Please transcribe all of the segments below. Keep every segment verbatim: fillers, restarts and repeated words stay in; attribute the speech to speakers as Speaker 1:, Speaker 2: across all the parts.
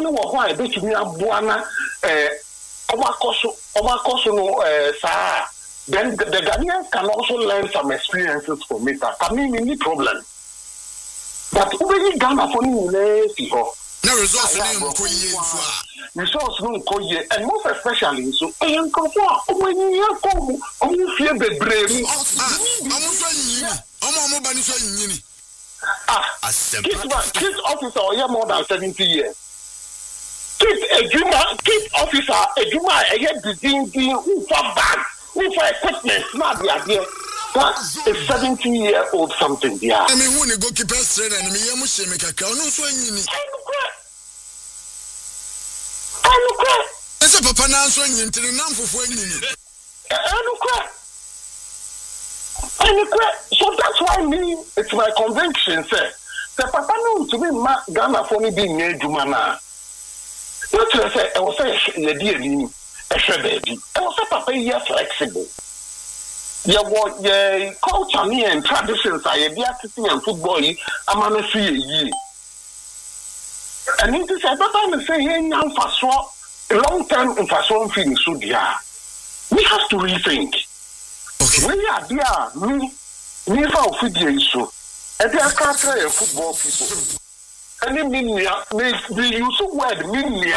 Speaker 1: Papa no wo ho a betumi aboa na eh omakoso omakoso no eh sa then the, the Ghanaians can also learn some experiences from it. I mean, any problem. But when Ghana for me,
Speaker 2: no resource no
Speaker 1: resource no koye, and most especially so. I am comfort when you come, you feel the brain. Ah, kids, kids officer, or more than seventy years. Kids, a juma, kids officer, a juma, a head disease, who for bag, who for equipment, not the idea. That's a seventy-year-old something, yeah.
Speaker 2: I mean, when you go keep us train and me, you must make a crown. No, so you need.
Speaker 1: I look at.
Speaker 2: There's a papa now swinging into the number for you.
Speaker 1: I look at. I look at. So that's why me, it's my conviction, sir. The papa knows to be Ghana for me being a Jumana. Not to say, I was saying, the dear me, a sure baby. I was a papa here flexible. Yeah, what yeah, culture me and traditions are be acting and football. I'm gonna see a year. And it is about time say here now for so long term infrastructure feeling so dear. We have to rethink.
Speaker 2: Okay.
Speaker 1: We are there, me, me for football issue. And they are culture and football people. And they mean we use the word mean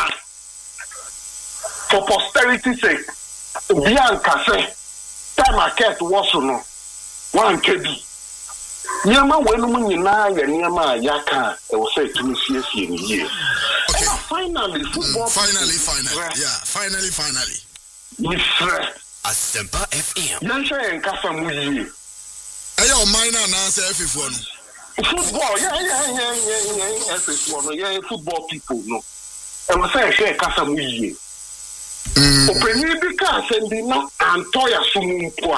Speaker 1: for posterity's sake. Bianca say. Time I kept was no one K B. Yama when you na Yama Yaka, I will say to me, yes, in years. Okay, finally, football.
Speaker 2: Finally, finally, yeah, finally, finally.
Speaker 1: Mister
Speaker 2: Asempa F M.
Speaker 1: Yansha and Kasamuyi.
Speaker 2: Ayo, minor answer if one.
Speaker 1: Football, yeah, yeah, yeah, yeah, yeah, F one, yeah, football people, no. I will say, share Kasamuyi. Openi bika sendi na antoya sumumpoa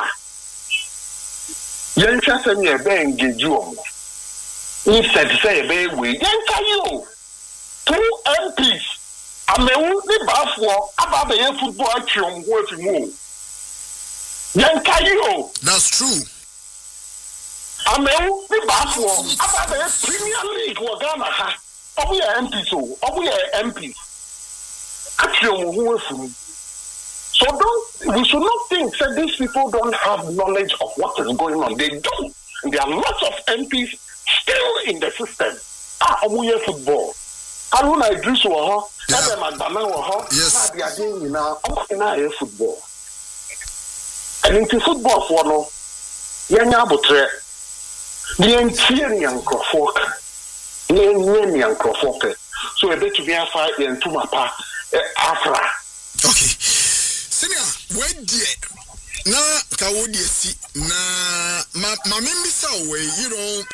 Speaker 1: yencha se me be engage omo instead say be we yencha you two M Ps amewu ni bafo aba be football atwom go afimu yencha you.
Speaker 2: That's true.
Speaker 1: Amewu ni bafo aba be Premier League wo Ghana ha obu ya M Ps o obu ya M Ps atwom go afimu. So don't, we should not think that these people don't have knowledge of what is going on. They do. There are lots of M Ps still in the system. Ah, Omuye football. Haruna Idris wa ho, Ebe Magdana wa ho,
Speaker 2: yes.
Speaker 1: They are doing now. Omuye football. And into football for no, yenya botre. Ni entie ni ankrofok. Ni enye ni ankrofok. So ebe to be a fight in Tumapa Afra.
Speaker 2: Okay. Senior, where dear? Na kawodi si na ma ma mimi sa we, you know,